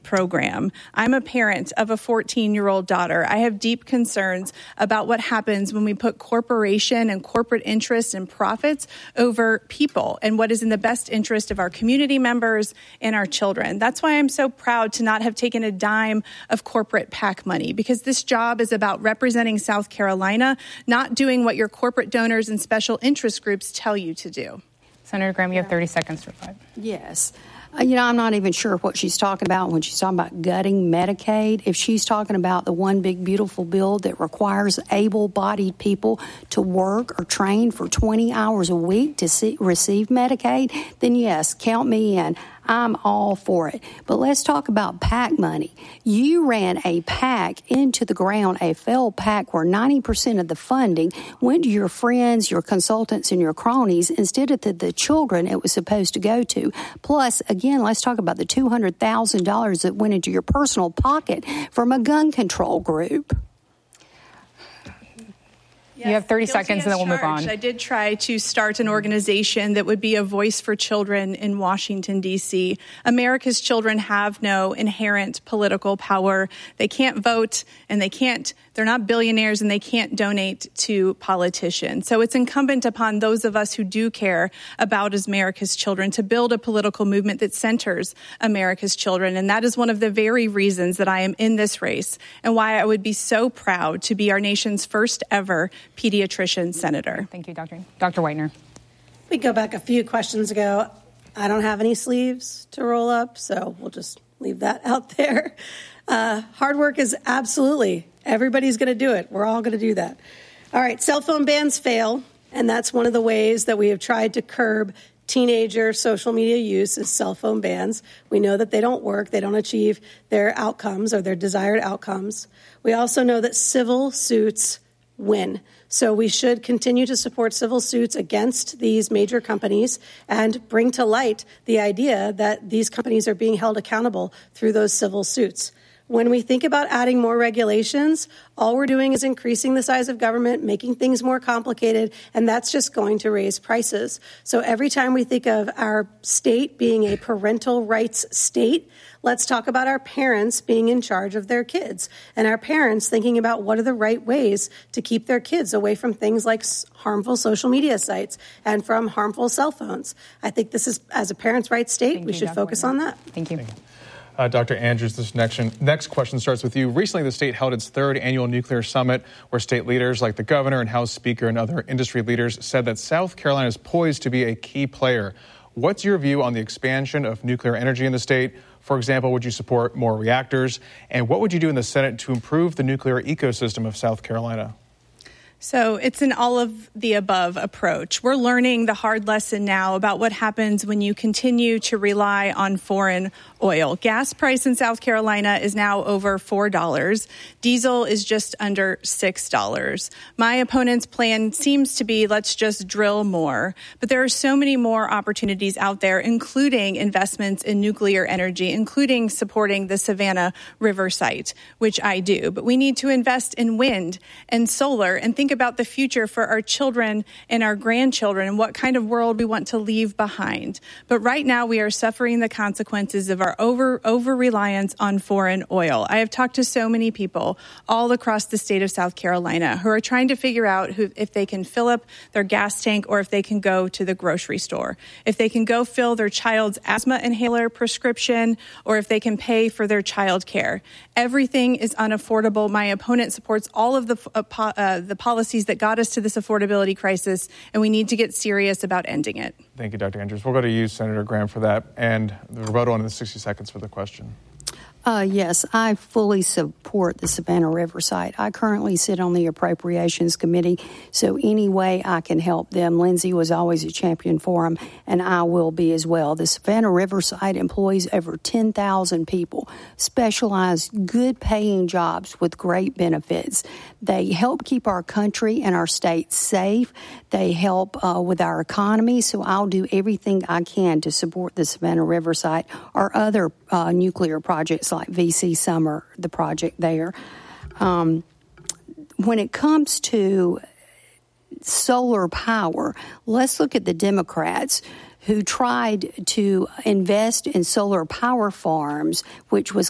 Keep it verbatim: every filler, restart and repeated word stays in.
program. I'm a parent of a fourteen-year-old daughter. I have deep concerns about what happens when we put corporation and corporate interests and profits over people and what is in the best interest of our community members and our children. That's why I'm so proud to not have taken a dime of corporate PAC money, because this job is about representing South Carolina, not doing what your corporate donors and special interest groups tell you to do. Senator Graham, you have thirty seconds to reply. Yes. Uh, you know, I'm not even sure what she's talking about when she's talking about gutting Medicaid. If she's talking about the one big beautiful bill that requires able-bodied people to work or train for twenty hours a week to see, receive Medicaid, then yes, count me in. I'm all for it. But let's talk about PAC money. You ran a PAC into the ground, a failed PAC where ninety percent of the funding went to your friends, your consultants, and your cronies instead of to the children it was supposed to go to. Plus, again, let's talk about the two hundred thousand dollars that went into your personal pocket from a gun control group. Yes, you have thirty seconds and then we'll move on. I did try to start an organization that would be a voice for children in Washington, D C. America's children have no inherent political power. They can't vote and they can't, they're not billionaires and they can't donate to politicians. So it's incumbent upon those of us who do care about America's children to build a political movement that centers America's children. And that is one of the very reasons that I am in this race and why I would be so proud to be our nation's first ever pediatrician senator. Thank you, Doctor Doctor Whitener. We go back a few questions ago. I don't have any sleeves to roll up, so we'll just leave that out there. Uh, hard work is absolutely, everybody's going to do it. We're all going to do that. All right, cell phone bans fail, and that's one of the ways that we have tried to curb teenager social media use is cell phone bans. We know that they don't work. They don't achieve their outcomes or their desired outcomes. We also know that civil suits win. So we should continue to support civil suits against these major companies and bring to light the idea that these companies are being held accountable through those civil suits. When we think about adding more regulations, all we're doing is increasing the size of government, making things more complicated, and that's just going to raise prices. So every time we think of our state being a parental rights state, let's talk about our parents being in charge of their kids and our parents thinking about what are the right ways to keep their kids away from things like harmful social media sites and from harmful cell phones. I think this is, as a parents' rights state, Thank we you, should Doctor focus Whitener. on that. Thank you. Thank you. Uh, Doctor Andrews, this next, next question starts with you. Recently, the state held its third annual nuclear summit, where state leaders like the governor and House Speaker and other industry leaders said that South Carolina is poised to be a key player. What's your view on the expansion of nuclear energy in the state? For example, would you support more reactors? And what would you do in the Senate to improve the nuclear ecosystem of South Carolina? So it's an all of the above approach. We're learning the hard lesson now about what happens when you continue to rely on foreign oil. Gas price in South Carolina is now over four dollars. Diesel is just under six dollars. My opponent's plan seems to be let's just drill more. But there are so many more opportunities out there, including investments in nuclear energy, including supporting the Savannah River site, which I do. But we need to invest in wind and solar and think about the future for our children and our grandchildren and what kind of world we want to leave behind. But right now we are suffering the consequences of our over over reliance on foreign oil. I have talked to so many people all across the state of South Carolina who are trying to figure out who, if they can fill up their gas tank or if they can go to the grocery store, if they can go fill their child's asthma inhaler prescription, or if they can pay for their child care. Everything is unaffordable. My opponent supports all of the uh, po- uh, the policies that got us to this affordability crisis, and we need to get serious about ending it. Thank you, Doctor Andrews. We'll go to you, Senator Graham, for that, and the rebuttal in the sixty seconds for the question. Uh, yes, I fully support the Savannah River site. I currently sit on the Appropriations Committee, so any way I can help them. Lindsay was always a champion for them, and I will be as well. The Savannah River site employs over ten thousand people, specialized, good-paying jobs with great benefits. They help keep our country and our state safe. They help uh, with our economy, so I'll do everything I can to support the Savannah River site or other uh, nuclear projects like V C Summer, the project there. Um, when it comes to solar power, let's look at the Democrats who tried to invest in solar power farms, which was